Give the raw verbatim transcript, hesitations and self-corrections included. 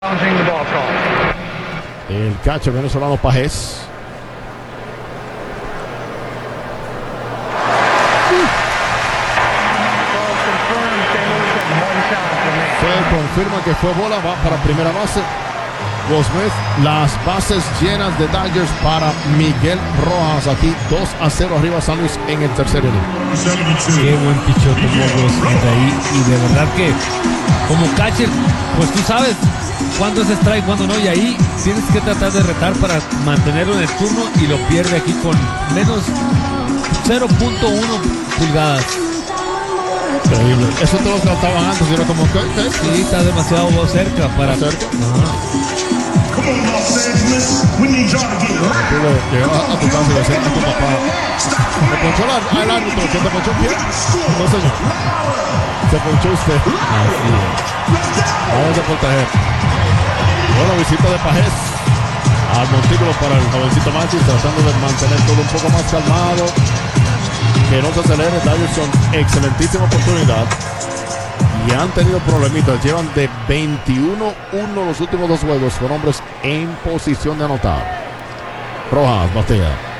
El catcher venezolano Pajés. Se confirma que fue bola, va para primera base. Goldsmith, las bases llenas de Dodgers para Miguel Rojas. Aquí dos a cero arriba San Luis en el tercer inning. Qué buen picheo tomó Goldsmith ahí. Y de verdad que como catcher, pues tú sabes cuándo es strike, cuándo no. Y ahí tienes que tratar de retar para mantenerlo en el turno. Y lo pierde aquí con menos cero punto uno pulgadas. Increíble. Eso te lo trataban antes. Era como que ¿qué? Sí, está demasiado cerca para. cerca. Ajá. Tú llegas a tu casa y le dices a tu papá: ¿me ponchó la- el árbitro? ¿Quién te ponchó? ¿Quién? No, señor. Se ponchó usted. Vamos a proteger. Bueno, visita de Pajés al montículo para el jovencito Manchis, tratando de mantener todo un poco más calmado, que no se acelere. Dodgers son excelentísima oportunidad y han tenido problemitas. Llevan de veintiuno uno los últimos dos juegos con hombres en posición de anotar. Rojas batea.